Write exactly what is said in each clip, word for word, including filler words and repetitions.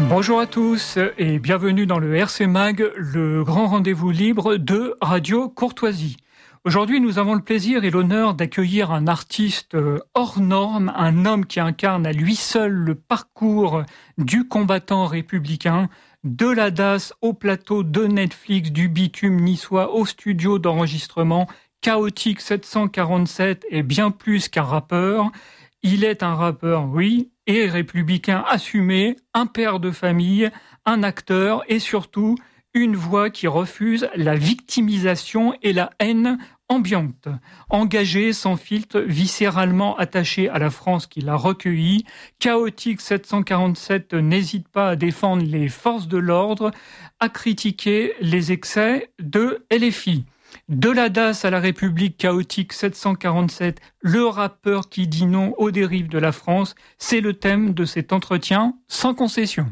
Bonjour à tous et bienvenue dans le R C Mag, le grand rendez-vous libre de Radio Courtoisie. Aujourd'hui, nous avons le plaisir et l'honneur d'accueillir un artiste hors norme, un homme qui incarne à lui seul le parcours du combattant républicain, de la D A S au plateau de Netflix, du bitume niçois au studio d'enregistrement, Chaotique sept cent quarante-sept et bien plus qu'un rappeur. Il est un rappeur, oui, et républicain assumé, un père de famille, un acteur et surtout une voix qui refuse la victimisation et la haine ambiante. Engagé, sans filtre, viscéralement attaché à la France qui l'a recueilli, Chaotique sept cent quarante-sept n'hésite pas à défendre les forces de l'ordre, à critiquer les excès de L F I. De la D A S à la République, Chaotique sept cent quarante-sept, le rappeur qui dit non aux dérives de la France, c'est le thème de cet entretien sans concession.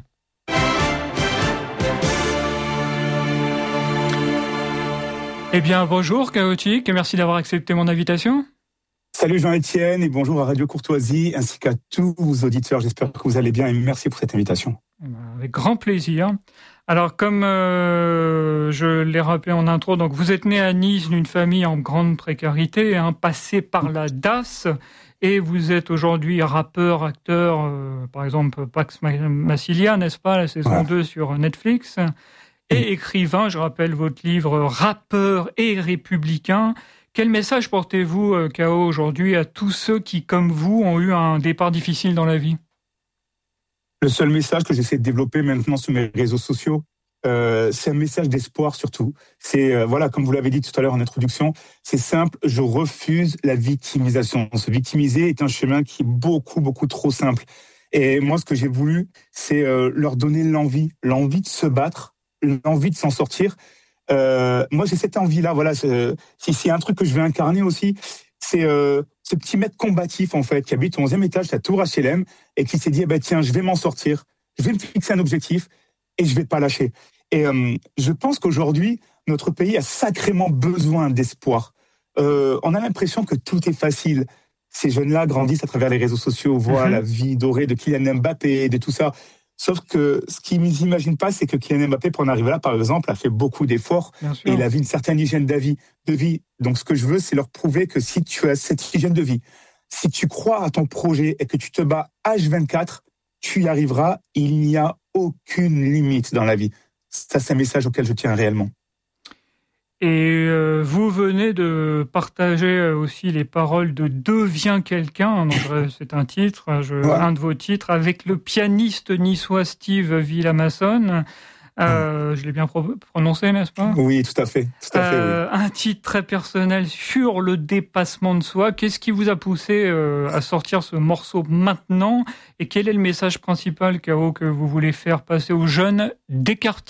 Eh bien, bonjour Chaotique, et merci d'avoir accepté mon invitation. Salut Jean-Étienne et bonjour à Radio Courtoisie ainsi qu'à tous vos auditeurs. J'espère que vous allez bien et merci pour cette invitation. Avec grand plaisir. Alors, comme euh, je l'ai rappelé en intro, donc vous êtes né à Nice d'une famille en grande précarité, hein, passé par la D A S, et vous êtes aujourd'hui rappeur, acteur, euh, par exemple Pax Massilia, n'est-ce pas, la saison ouais. deux sur Netflix, et écrivain, je rappelle votre livre « Rappeur et républicain ». Quel message portez-vous, euh, K O, aujourd'hui à tous ceux qui, comme vous, ont eu un départ difficile dans la vie ? Le seul message que j'essaie de développer maintenant sur mes réseaux sociaux, euh, c'est un message d'espoir surtout. C'est, euh, voilà, comme vous l'avez dit tout à l'heure en introduction, c'est simple, je refuse la victimisation. Se victimiser est un chemin qui est beaucoup, beaucoup trop simple. Et moi, ce que j'ai voulu, c'est euh, leur donner l'envie, l'envie de se battre, l'envie de s'en sortir. Euh, moi, j'ai cette envie-là, voilà, c'est, si c'est un truc que je vais incarner aussi, c'est... Euh, ce petit maître combatif, en fait, qui habite au onzième étage de la tour H L M et qui s'est dit, eh ben, tiens, je vais m'en sortir, je vais me fixer un objectif et je vais pas lâcher. Et euh, je pense qu'aujourd'hui, notre pays a sacrément besoin d'espoir. Euh, on a l'impression que tout est facile. Ces jeunes-là grandissent à travers les réseaux sociaux, voient mm-hmm. la vie dorée de Kylian Mbappé, de tout ça. Sauf que ce qu'ils n'imaginent pas, c'est que Kylian Mbappé, pour en arriver là, par exemple, a fait beaucoup d'efforts et il a vu une certaine hygiène de vie, de vie. Donc, ce que je veux, c'est leur prouver que si tu as cette hygiène de vie, si tu crois à ton projet et que tu te bats H vingt-quatre, tu y arriveras. Il n'y a aucune limite dans la vie. Ça, c'est un message auquel je tiens réellement. Et euh, vous venez de partager aussi les paroles de « Deviens quelqu'un », donc c'est un titre, je, ouais. un de vos titres, avec le pianiste niçois Steve Villamasson. Euh, ouais. Je l'ai bien pro- prononcé, n'est-ce pas ? Oui, tout à fait. Tout à fait euh, oui. Un titre très personnel sur le dépassement de soi. Qu'est-ce qui vous a poussé euh, à sortir ce morceau maintenant ? Et quel est le message principal, K O, que vous voulez faire passer aux jeunes des quartiers ?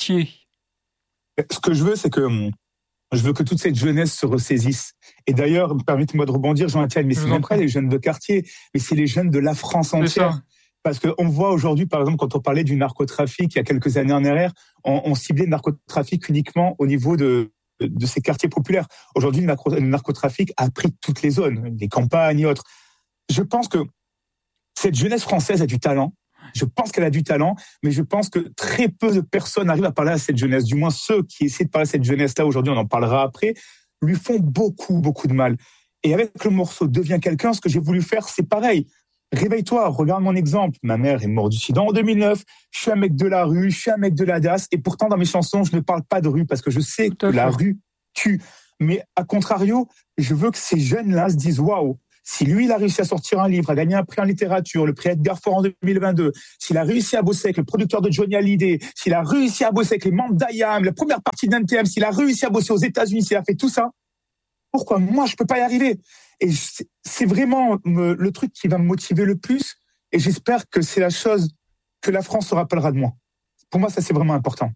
Ce que je veux, c'est que... Je veux que toute cette jeunesse se ressaisisse. Et d'ailleurs, permettez-moi de rebondir, Jean-Étienne, mais c'est même pas les jeunes de quartier, mais c'est les jeunes de la France entière. Parce qu'on voit aujourd'hui, par exemple, quand on parlait du narcotrafic il y a quelques années en arrière, on, on ciblait le narcotrafic uniquement au niveau de, de ces quartiers populaires. Aujourd'hui, le, narco, le narcotrafic a pris toutes les zones, les campagnes et autres. Je pense que cette jeunesse française a du talent. Je pense qu'elle a du talent, mais je pense que très peu de personnes arrivent à parler à cette jeunesse. Du moins, ceux qui essaient de parler à cette jeunesse-là, aujourd'hui, on en parlera après, lui font beaucoup, beaucoup de mal. Et avec le morceau « Deviens quelqu'un », ce que j'ai voulu faire, c'est pareil. Réveille-toi, regarde mon exemple. Ma mère est morte du sida en deux mille neuf. Je suis un mec de la rue, je suis un mec de la D A S. Et pourtant, dans mes chansons, je ne parle pas de rue parce que je sais que la rue tue. Mais à contrario, je veux que ces jeunes-là se disent « Waouh ». Si lui, il a réussi à sortir un livre, à gagner un prix en littérature, le prix Edgar Faure en deux mille vingt-deux, s'il a réussi à bosser avec le producteur de Johnny Hallyday, s'il a réussi à bosser avec les membres d'I A M, la première partie d'N T M, s'il a réussi à bosser aux États-Unis, s'il a fait tout ça, pourquoi moi, je peux pas y arriver ? Et c'est vraiment le truc qui va me motiver le plus. Et j'espère que c'est la chose que la France se rappellera de moi. Pour moi, ça, c'est vraiment important.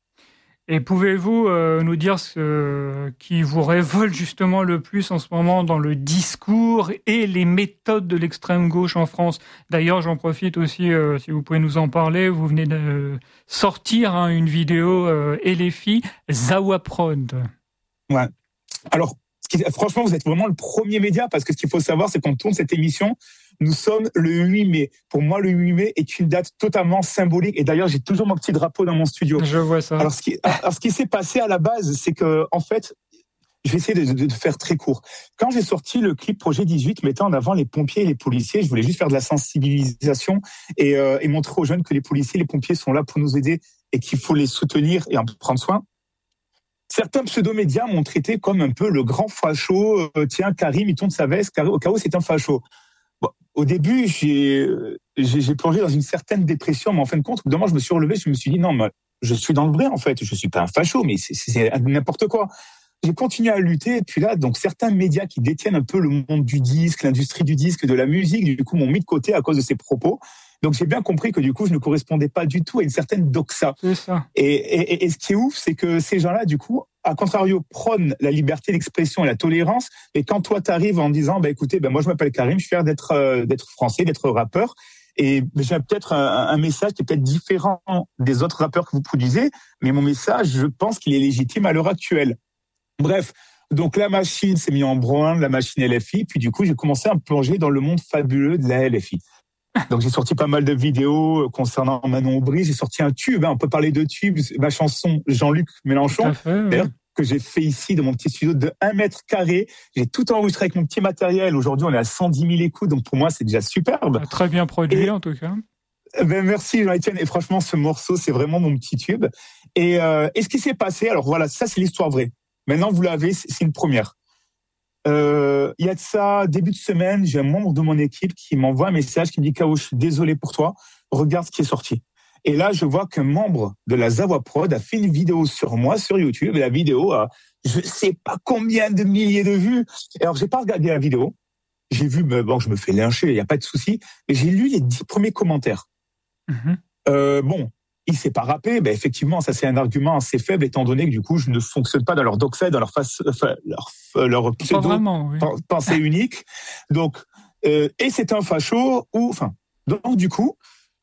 Et pouvez-vous euh, nous dire ce qui vous révolte justement le plus en ce moment dans le discours et les méthodes de l'extrême gauche en France ? D'ailleurs, j'en profite aussi, euh, si vous pouvez nous en parler, vous venez de sortir hein, une vidéo euh, L F I, Zawaprod. Ouais. Alors, franchement, vous êtes vraiment le premier média parce que ce qu'il faut savoir, c'est qu'on tourne cette émission Nous sommes le huit mai. Pour moi, le huit mai est une date totalement symbolique. Et d'ailleurs, j'ai toujours mon petit drapeau dans mon studio. Je vois ça. Alors, ce qui, alors, ce qui s'est passé à la base, c'est que, en fait, je vais essayer de, de, de faire très court. Quand j'ai sorti le clip Projet dix-huit mettant en avant les pompiers et les policiers, je voulais juste faire de la sensibilisation et, euh, et montrer aux jeunes que les policiers et les pompiers sont là pour nous aider et qu'il faut les soutenir et en prendre soin. Certains pseudo-médias m'ont traité comme un peu le grand facho. Euh, tiens, Karim, il tourne sa veste. K O, c'est un facho. Bon, au début, j'ai, j'ai, j'ai plongé dans une certaine dépression, mais en fin de compte, au bout d'un moment, je me suis relevé, je me suis dit, non, mais je suis dans le vrai, en fait. Je suis pas un facho, mais c'est, c'est n'importe quoi. J'ai continué à lutter, et puis là, donc certains médias qui détiennent un peu le monde du disque, l'industrie du disque, de la musique, du coup, m'ont mis de côté à cause de ces propos. Donc j'ai bien compris que du coup, je ne correspondais pas du tout à une certaine doxa. C'est ça. Et, et, et ce qui est ouf, c'est que ces gens-là, du coup, à contrario, prônent la liberté d'expression et la tolérance. Et quand toi, t'arrives en disant, bah écoutez, ben bah, moi je m'appelle Karim, je suis fier d'être euh, d'être français, d'être rappeur, et j'ai peut-être un, un message qui est peut-être différent des autres rappeurs que vous produisez, mais mon message, je pense qu'il est légitime à l'heure actuelle. Bref, donc la machine s'est mise en branle, la machine L F I, puis du coup, j'ai commencé à me plonger dans le monde fabuleux de la L F I. Donc j'ai sorti pas mal de vidéos concernant Manon Aubry, j'ai sorti un tube, hein, on peut parler de tube, ma chanson Jean-Luc Mélenchon, fait, d'ailleurs, oui. que j'ai fait ici dans mon petit studio de un mètre carré. J'ai tout enregistré avec mon petit matériel. Aujourd'hui, on est à cent dix mille écoutes, donc pour moi, c'est déjà superbe. Très bien produit, Et, en tout cas. Ben merci Jean-Étienne. Et franchement, ce morceau, c'est vraiment mon petit tube. Et, euh, et ce qui s'est passé, alors voilà, ça c'est l'histoire vraie. Maintenant, vous l'avez, c'est une première. Euh, il y a de ça, début de semaine, j'ai un membre de mon équipe qui m'envoie un message qui me dit « K O, je suis désolé pour toi, regarde ce qui est sorti ». Et là, je vois qu'un membre de la Zawa Prod a fait une vidéo sur moi, sur YouTube, et la vidéo a, je sais pas combien de milliers de vues. Et alors, j'ai pas regardé la vidéo. J'ai vu, mais bon, je me fais lyncher, il y a pas de souci. Mais j'ai lu les dix premiers commentaires. Mm-hmm. Euh, bon. Il s'est pas rappé, ben effectivement, ça c'est un argument assez faible étant donné que du coup je ne fonctionne pas dans leur doxa, dans leur face, enfin, leur, leur pseudo vraiment, oui. pensée unique. Donc, euh, et c'est un facho ou, enfin, donc du coup,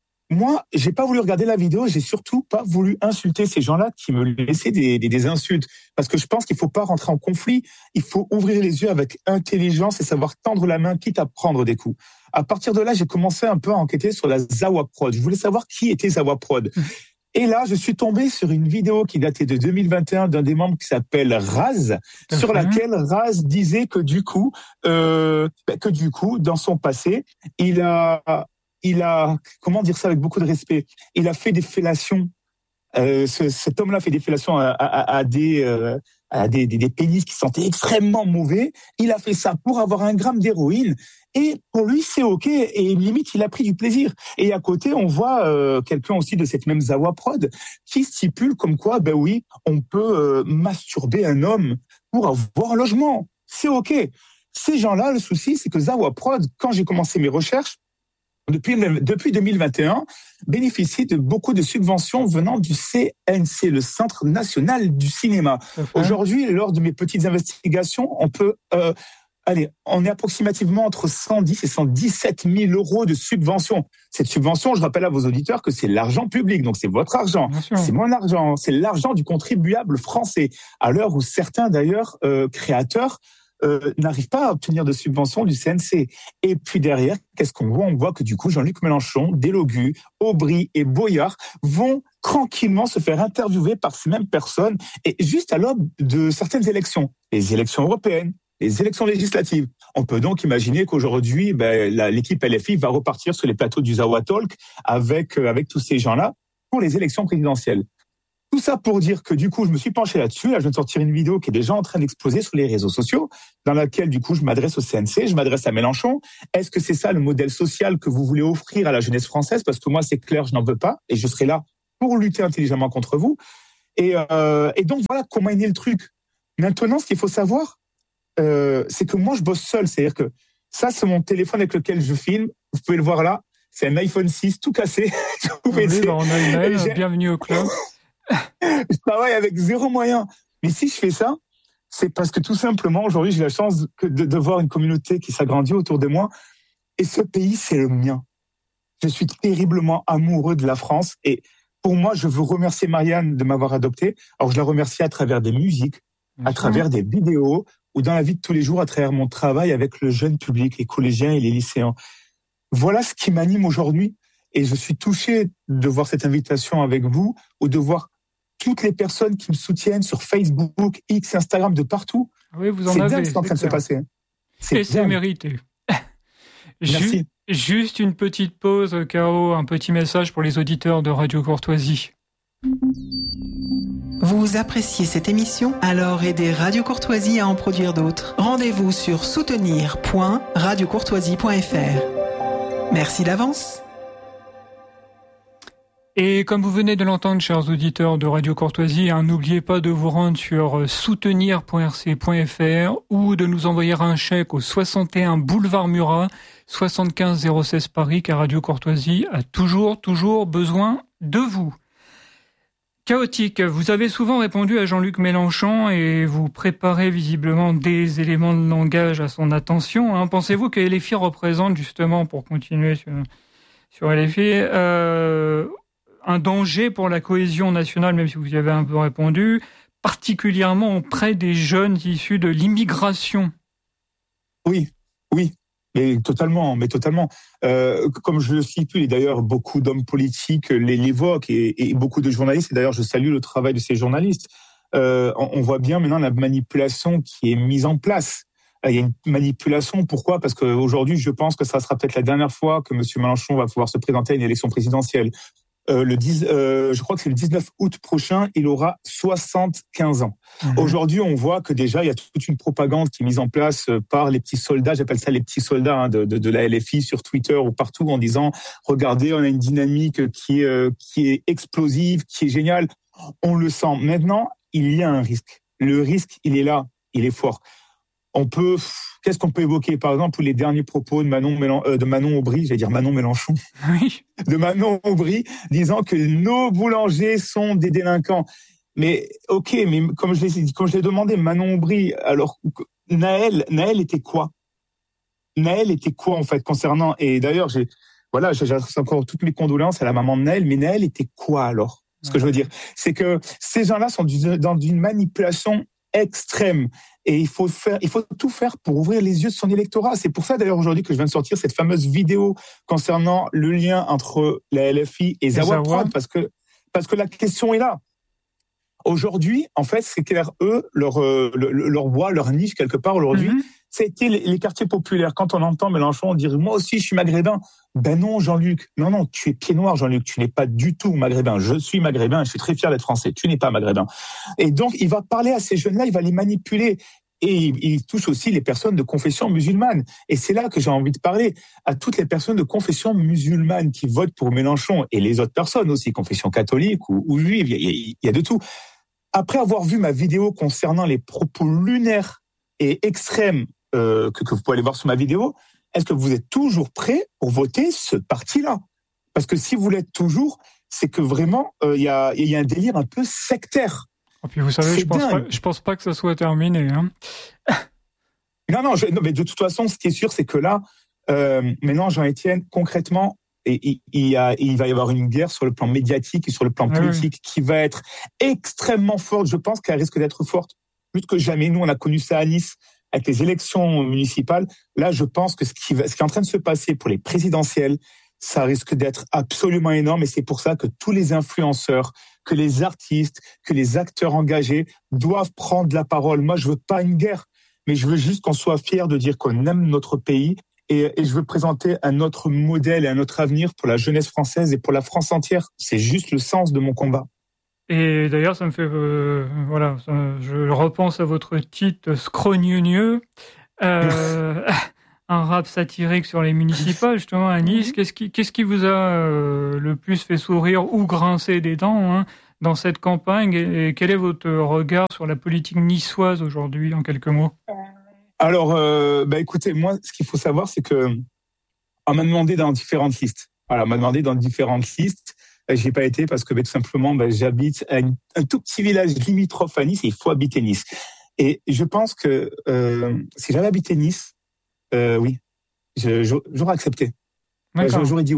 moi j'ai pas voulu regarder la vidéo, j'ai surtout pas voulu insulter ces gens-là qui me laissaient des, des, des insultes, parce que je pense qu'il faut pas rentrer en conflit, il faut ouvrir les yeux avec intelligence et savoir tendre la main, quitte à prendre des coups. À partir de là, j'ai commencé un peu à enquêter sur la Zawa Prod. Je voulais savoir qui était Zawa Prod. Et là, je suis tombé sur une vidéo qui datait de deux mille vingt et un d'un des membres qui s'appelle Raz, mmh. sur laquelle Raz disait que du coup, euh, que du coup, dans son passé, il a, il a, comment dire ça avec beaucoup de respect, il a fait des fellations. Euh, ce, cet homme-là fait des fellations à, à, à des, euh, à des, des, des pénis qui sentaient extrêmement mauvais. Il a fait ça pour avoir un gramme d'héroïne. Et pour lui, c'est OK. Et limite, il a pris du plaisir. Et à côté, on voit euh, quelqu'un aussi de cette même Zawa Prod qui stipule comme quoi, ben oui, on peut euh, masturber un homme pour avoir un logement. C'est OK. Ces gens-là, le souci, c'est que Zawa Prod, quand j'ai commencé mes recherches, depuis, depuis deux mille vingt et un, bénéficie de beaucoup de subventions venant du C N C, le Centre National du Cinéma. Aujourd'hui, lors de mes petites investigations, on peut... Euh, Allez, on est approximativement entre cent dix et cent dix-sept mille euros de subvention. Cette subvention, je rappelle à vos auditeurs que c'est l'argent public, donc c'est votre argent, c'est mon argent, c'est l'argent du contribuable français. À l'heure où certains, d'ailleurs, euh, créateurs euh, n'arrivent pas à obtenir de subvention du C N C. Et puis derrière, qu'est-ce qu'on voit ? On voit que du coup, Jean-Luc Mélenchon, Delogu, Aubry et Boyard vont tranquillement se faire interviewer par ces mêmes personnes, et juste à l'aube de certaines élections, les élections européennes, les élections législatives. On peut donc imaginer qu'aujourd'hui, ben, la, l'équipe L F I va repartir sur les plateaux du Zawa Talk avec, euh, avec tous ces gens-là pour les élections présidentielles. Tout ça pour dire que du coup, je me suis penché là-dessus. Là, je viens de sortir une vidéo qui est déjà en train d'exploser sur les réseaux sociaux, dans laquelle du coup, je m'adresse au C N C, je m'adresse à Mélenchon. Est-ce que c'est ça le modèle social que vous voulez offrir à la jeunesse française ? Parce que moi, c'est clair, je n'en veux pas, et je serai là pour lutter intelligemment contre vous. Et, euh, et donc voilà comment est né le truc. Maintenant, ce qu'il faut savoir, Euh, c'est que moi je bosse seul, c'est-à-dire que ça c'est mon téléphone avec lequel je filme, vous pouvez le voir là, c'est un iPhone six tout cassé. Oui, bah on a une mail, bienvenue au club. Je travaille avec zéro moyen, mais si je fais ça, c'est parce que tout simplement aujourd'hui j'ai la chance de, de voir une communauté qui s'agrandit autour de moi, et ce pays c'est le mien. Je suis terriblement amoureux de la France, et pour moi je veux remercier Marianne de m'avoir adopté. Alors je la remercie à travers des musiques, à travers des vidéos, ou dans la vie de tous les jours à travers mon travail avec le jeune public, les collégiens et les lycéens. voilà ce qui m'anime aujourd'hui. Et je suis touché de voir cette invitation avec vous ou de voir toutes les personnes qui me soutiennent sur Facebook, X, Instagram, de partout. Oui, vous en c'est avez. Dingue ce qui est en train de se passer. C'est Et c'est mérité. Merci. Juste une petite pause, K O, un petit message pour les auditeurs de Radio Courtoisie. Vous appréciez cette émission? Alors aidez Radio Courtoisie à en produire d'autres. Rendez-vous sur soutenir point radio courtoisie point f r. Merci d'avance. Et comme vous venez de l'entendre, chers auditeurs de Radio Courtoisie, hein, n'oubliez pas de vous rendre sur soutenir point r c point f r ou de nous envoyer un chèque au soixante et un boulevard Murat, soixante-quinze zéro seize Paris, car Radio Courtoisie a toujours, toujours besoin de vous. Chaotique, vous avez souvent répondu à Jean-Luc Mélenchon et vous préparez visiblement des éléments de langage à son attention. Hein. Pensez-vous que L F I représente, justement, pour continuer sur, sur L F I, euh, un danger pour la cohésion nationale, même si vous y avez un peu répondu, particulièrement auprès des jeunes issus de l'immigration? Oui, oui. Mais totalement, mais totalement. Euh, comme je le situe, et d'ailleurs beaucoup d'hommes politiques l'évoquent et, et beaucoup de journalistes, et d'ailleurs je salue le travail de ces journalistes, euh, on, on voit bien maintenant la manipulation qui est mise en place. Il y a une manipulation, pourquoi ? Parce qu'aujourd'hui, je pense que ça sera peut-être la dernière fois que M. Mélenchon va pouvoir se présenter à une élection présidentielle. Euh, le dix, euh, je crois que c'est le dix-neuf août prochain, il aura soixante-quinze ans. Mmh. Aujourd'hui, on voit que déjà, il y a toute une propagande qui est mise en place par les petits soldats, j'appelle ça les petits soldats hein, de, de, de la L F I sur Twitter ou partout en disant « Regardez, on a une dynamique qui est, euh, qui est explosive, qui est géniale. » On le sent. Maintenant, il y a un risque. Le risque, il est là, il est fort. On peut, qu'est-ce qu'on peut évoquer? Par exemple, les derniers propos de Manon, Mélen, euh, de Manon Aubry, j'allais dire Manon Mélenchon, oui. de Manon Aubry, disant que nos boulangers sont des délinquants. Mais ok, mais comme je l'ai, comme je l'ai demandé, Manon Aubry, alors Naël, Naël était quoi? Naël était quoi en fait concernant? Et d'ailleurs, j'ai, voilà, j'adresse encore toutes mes condoléances à la maman de Naël, mais Naël était quoi alors? Ce que je veux dire, c'est que ces gens-là sont dans une manipulation extrême. Et il faut faire, il faut tout faire pour ouvrir les yeux de son électorat. C'est pour ça d'ailleurs aujourd'hui que je viens de sortir cette fameuse vidéo concernant le lien entre la L F I et Zawa Prod, parce que parce que la question est là. Aujourd'hui, en fait, c'est clair, eux, leur euh, leur voix, leur niche quelque part aujourd'hui, mm-hmm. c'était les, les quartiers populaires. Quand on entend Mélenchon dire moi aussi je suis maghrébin, ben non Jean-Luc, non non, tu es pied noir Jean-Luc, tu n'es pas du tout maghrébin. Je suis maghrébin, je suis très fier d'être français. Tu n'es pas maghrébin. Et donc il va parler à ces jeunes-là, il va les manipuler. Et il touche aussi les personnes de confession musulmane. Et c'est là que j'ai envie de parler à toutes les personnes de confession musulmane qui votent pour Mélenchon et les autres personnes aussi, confession catholique ou, ou juive, il y, a, il y a de tout. Après avoir vu ma vidéo concernant les propos lunaires et extrêmes euh, que, que vous pouvez aller voir sur ma vidéo, est-ce que vous êtes toujours prêts pour voter ce parti-là? Parce que si vous l'êtes toujours, c'est que vraiment, il euh, y, a, y a un délire un peu sectaire. Et puis vous savez, je pense, pas, je pense pas que ça soit terminé. Hein. non, non, je, non, mais de toute façon, ce qui est sûr, c'est que là, euh, maintenant, Jean-Étienne, concrètement, et, et, et, et il va y avoir une guerre sur le plan médiatique et sur le plan politique ah oui. qui va être extrêmement forte. Je pense qu'elle risque d'être forte plus que jamais. Nous, on a connu ça à Nice avec les élections municipales. Là, je pense que ce qui, va, ce qui est en train de se passer pour les présidentielles, ça risque d'être absolument énorme et c'est pour ça que tous les influenceurs, que les artistes, que les acteurs engagés doivent prendre la parole. Moi, je veux pas une guerre, mais je veux juste qu'on soit fiers de dire qu'on aime notre pays et, et je veux présenter un autre modèle et un autre avenir pour la jeunesse française et pour la France entière. C'est juste le sens de mon combat. Et d'ailleurs, ça me fait... Euh, voilà, ça, je repense à votre titre « Scrogneux ». Euh... Un rap satirique sur les municipales, justement, à Nice. Qu'est-ce qui, qu'est-ce qui vous a euh, le plus fait sourire ou grincer des dents hein, dans cette campagne et, et quel est votre regard sur la politique niçoise aujourd'hui, en quelques mots? Alors, euh, bah, écoutez, moi, ce qu'il faut savoir, c'est que on m'a demandé dans différentes listes. Voilà, on m'a demandé dans différentes listes. J'ai pas été parce que bah, tout simplement, bah, j'habite à une, un tout petit village limitrophe à Nice et il faut habiter Nice. Et je pense que euh, si j'avais habité Nice, Euh, oui, je, je, j'aurais accepté. J'aurais dit oui.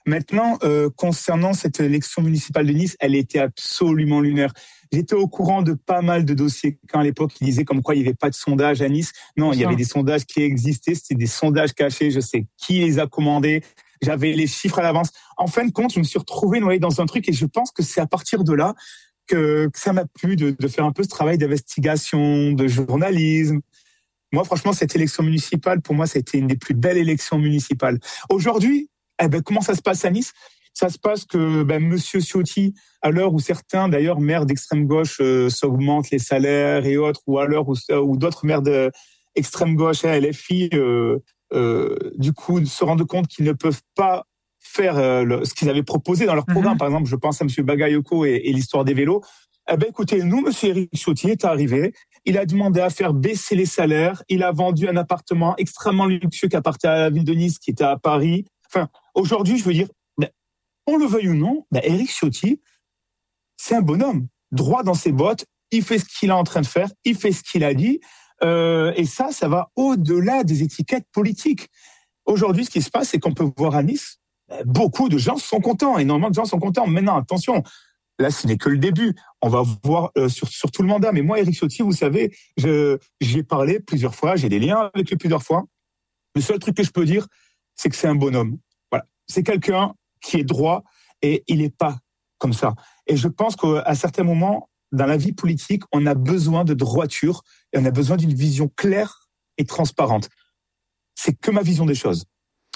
Maintenant, euh, concernant cette élection municipale de Nice, elle était absolument lunaire. J'étais au courant de pas mal de dossiers quand à l'époque ils disaient comme quoi il n'y avait pas de sondage à Nice. Non, il y avait des sondages qui existaient, c'était des sondages cachés. Je sais qui les a commandés. J'avais les chiffres à l'avance. En fin de compte, je me suis retrouvé noyé dans un truc et je pense que c'est à partir de là que, que ça m'a plu de, de faire un peu ce travail d'investigation, de journalisme. Moi, franchement, cette élection municipale, pour moi, c'était une des plus belles élections municipales. Aujourd'hui, eh ben, comment ça se passe à Nice ? Ça se passe que ben, Monsieur Ciotti, à l'heure où certains, d'ailleurs, maires d'extrême gauche euh, s'augmentent les salaires et autres, ou à l'heure où, où d'autres maires d'extrême gauche, L F I, euh, euh, du coup, se rendent compte qu'ils ne peuvent pas faire euh, le, ce qu'ils avaient proposé dans leur programme. Mm-hmm. Par exemple, je pense à Monsieur Bagayoko et, et l'histoire des vélos. Eh ben, écoutez, nous, Monsieur Éric Ciotti est arrivé. Il a demandé à faire baisser les salaires. Il a vendu un appartement extrêmement luxueux qui appartenait à la ville de Nice, qui était à Paris. Enfin, aujourd'hui, je veux dire, ben, on le veuille ou non, ben, Éric Ciotti, c'est un bonhomme, droit dans ses bottes. Il fait ce qu'il est en train de faire. Il fait ce qu'il a dit. Euh, et ça, ça va au-delà des étiquettes politiques. Aujourd'hui, ce qui se passe, c'est qu'on peut voir à Nice, ben, beaucoup de gens sont contents. Énormément de gens sont contents. Maintenant, attention. Là, ce n'est que le début. On va voir euh, sur, sur tout le mandat. Mais moi, Éric Ciotti, vous savez, je, j'y ai parlé plusieurs fois. J'ai des liens avec lui plusieurs fois. Le seul truc que je peux dire, c'est que c'est un bonhomme. Voilà. C'est quelqu'un qui est droit et il n'est pas comme ça. Et je pense qu'à certains moments, dans la vie politique, on a besoin de droiture et on a besoin d'une vision claire et transparente. C'est que ma vision des choses.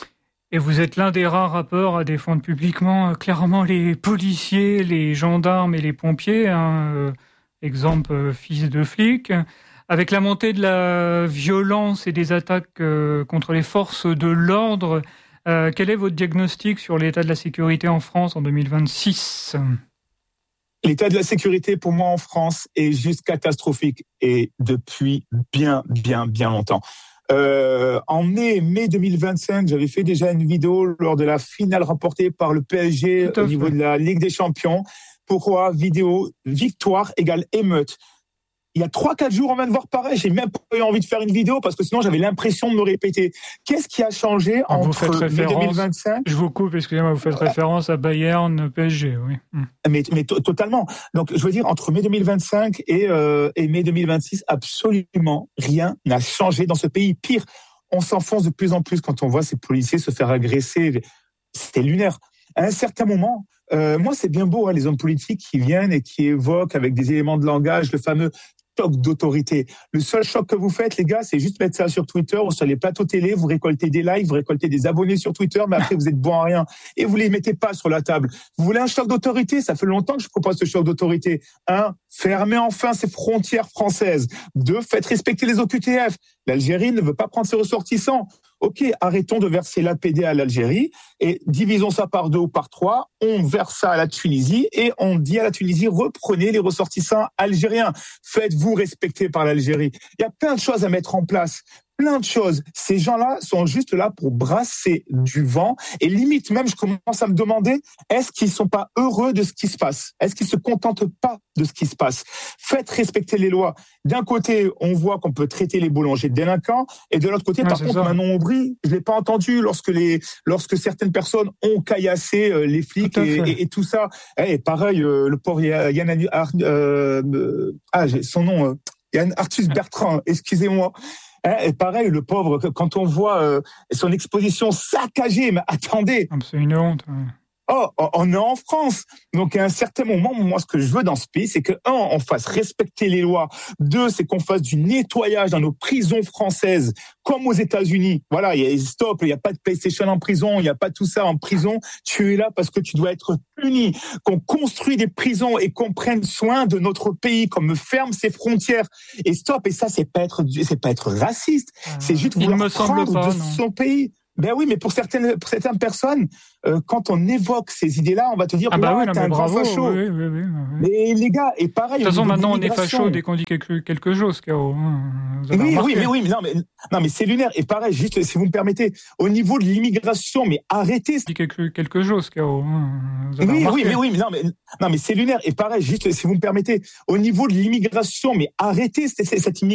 Et vous êtes l'un des rares rappeurs à défendre publiquement euh, clairement les policiers, les gendarmes et les pompiers. Hein, euh, exemple, euh, fils de flic. Avec la montée de la violence et des attaques euh, contre les forces de l'ordre, euh, quel est votre diagnostic sur l'état de la sécurité en France en deux mille vingt-six ? L'état de la sécurité pour moi en France est juste catastrophique et depuis bien, bien, bien longtemps. Euh, en mai, mai deux mille vingt-cinq, j'avais fait déjà une vidéo lors de la finale remportée par le P S G au niveau de la Ligue des Champions. Pourquoi ? Vidéo, victoire égale émeute. Il y a trois quatre jours, on vient de voir pareil. J'ai même pas eu envie de faire une vidéo parce que sinon j'avais l'impression de me répéter. Qu'est-ce qui a changé ah, entre mai deux mille vingt-cinq ? Je vous coupe, excusez-moi, vous faites référence à Bayern, P S G, oui. Mais, mais to- totalement. Donc, je veux dire, entre mai deux mille vingt-cinq et, euh, et mai deux mille vingt-six, absolument rien n'a changé dans ce pays. Pire, on s'enfonce de plus en plus quand on voit ces policiers se faire agresser. C'était lunaire. À un certain moment, euh, moi, c'est bien beau, hein, les hommes politiques qui viennent et qui évoquent avec des éléments de langage le fameux choc d'autorité. Le seul choc que vous faites, les gars, c'est juste mettre ça sur Twitter ou sur les plateaux télé, vous récoltez des likes, vous récoltez des abonnés sur Twitter, mais après vous êtes bon à rien et vous les mettez pas sur la table. Vous voulez un choc d'autorité ? Ça fait longtemps que je propose ce choc d'autorité. Un, fermez enfin ces frontières françaises. Deux, faites respecter les O Q T F. L'Algérie ne veut pas prendre ses ressortissants. Ok, arrêtons de verser l'A P D à l'Algérie et divisons ça par deux ou par trois. On verse ça à la Tunisie et on dit à la Tunisie, reprenez les ressortissants algériens. Faites-vous respecter par l'Algérie. Il y a plein de choses à mettre en place. Plein de choses. Ces gens-là sont juste là pour brasser du vent. Et limite même, je commence à me demander, est-ce qu'ils sont pas heureux de ce qui se passe ? Est-ce qu'ils se contentent pas de ce qui se passe ? Faites respecter les lois. D'un côté, on voit qu'on peut traiter les boulangers de délinquants. Et de l'autre côté, ouais, par contre, ça. Manon Aubry, je l'ai pas entendu lorsque les, lorsque certaines personnes ont caillassé euh, les flics et, et, et tout ça. Et pareil, euh, le pauvre Yann, euh, ah, j'ai son nom, euh, Yann Arthus Bertrand, excusez-moi. Et pareil, le pauvre, quand on voit euh, son exposition saccagée, mais attendez. C'est une honte. Ouais. Oh, on est en France. Donc, à un certain moment, moi, ce que je veux dans ce pays, c'est que, un, on fasse respecter les lois. Deux, c'est qu'on fasse du nettoyage dans nos prisons françaises, comme aux États-Unis. Voilà, il y a stop, il n'y a pas de PlayStation en prison, il n'y a pas tout ça en prison. Tu es là parce que tu dois être puni. Qu'on construit des prisons et qu'on prenne soin de notre pays, qu'on me ferme ses frontières. Et stop. Et ça, c'est pas être, c'est pas être raciste. Euh, c'est juste vouloir prendre pas, de non. son pays. Ben oui, mais pour certaines, pour certaines personnes, euh, quand on évoque ces idées-là, on va te dire, ah bah oui, t'es un bravo, grand facho. Oui, oui, oui, oui. Mais les gars, et pareil. De toute façon, maintenant, on est facho dès qu'on dit quelque, quelque chose, Caro. Oui, oui, mais oui, mais non, mais, non, mais c'est lunaire. Et pareil, juste, si vous me permettez, au niveau de l'immigration, mais arrêtez. Quelque, quelque chose, Caro. Oui, oui, mais oui, mais non, mais, non, mais c'est lunaire. Et pareil, juste, si vous me permettez, au niveau de l'immigration, mais arrêtez cette, cette immigration.